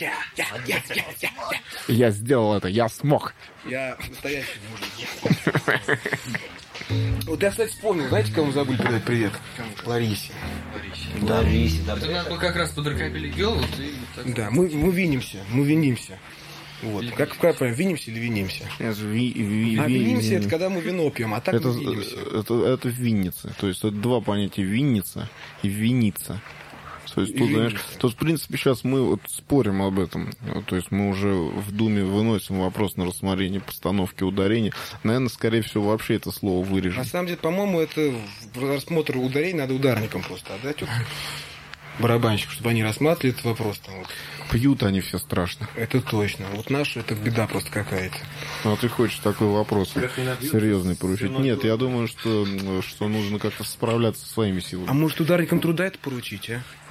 Я сделал это, я смог. Я настоящий мужик. Вот я, кстати, вспомнил, знаете, кому забыли передать привет? Ларисе. Ларисе, да. Это надо было как раз под рокобили гелу, ты так... Да, мы винимся. Вот. Как правильно, винимся или винимся? Винимся — это когда мы вино пьем, а так мы винимся. Это винница. То есть это два понятия: винница и винница. То есть тут, знаешь, в принципе, сейчас мы вот спорим об этом. То есть мы уже в Думе выносим вопрос на рассмотрение постановки ударений. Наверное, скорее всего, вообще это слово вырежем. На самом деле, по-моему, это в рассмотр ударений надо ударникам просто отдать. Вот, барабанщик, чтобы они рассматривали этот вопрос. Там, вот. Пьют они все страшно. Это точно. Вот наши, это беда просто какая-то. Ну, а ты хочешь такой вопрос серьезный поручить? Нет, я думаю, что нужно как-то справляться со своими силами. А может, ударникам труда это поручить, а?